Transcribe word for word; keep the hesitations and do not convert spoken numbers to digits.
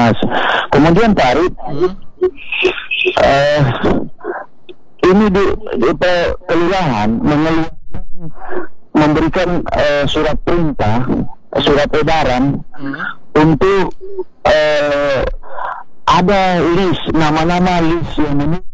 Mas. Kemudian Pak Arif, hmm. uh, ini di, di kelurahan mengeluarkan memberikan uh, surat perintah, surat edaran hmm. untuk uh, ada list nama-nama list yang